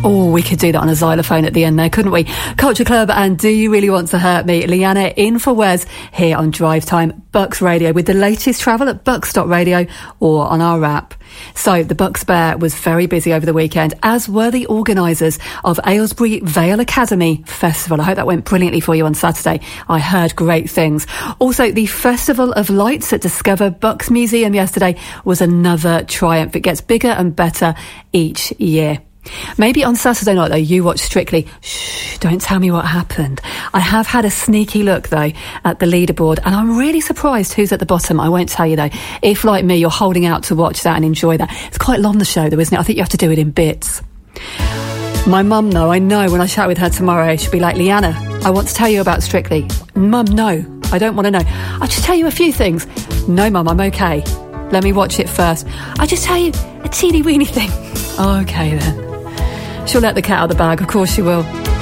Oh, we could do that on a xylophone at the end there, couldn't we? Culture Club and Do You Really Want to Hurt Me? Leanna in for Wes here on Drive Time Bucks Radio with the latest travel at bucks.radio or on our app. So the Bucks Bear was very busy over the weekend, as were the organisers of Aylesbury Vale Academy Festival. I hope that went brilliantly for you on Saturday. I heard great things. Also, the Festival of Lights at Discover Bucks Museum yesterday was another triumph. It gets bigger and better each year. Maybe on Saturday night, though, you watched Strictly. Shh, don't tell me what happened. I have had a sneaky look, though, at the leaderboard, and I'm really surprised who's at the bottom. I won't tell you, though. If, like me, you're holding out to watch that and enjoy that. It's quite long, the show, though, isn't it? I think you have to do it in bits. My mum, though, I know when I chat with her tomorrow, she'll be like, Leanna, I want to tell you about Strictly. Mum, no, I don't want to know. I'll just tell you a few things. No, Mum, I'm okay. Let me watch it first. I'll just tell you a teeny weeny thing. Okay, then. She'll let the cat out of the bag, of course she will.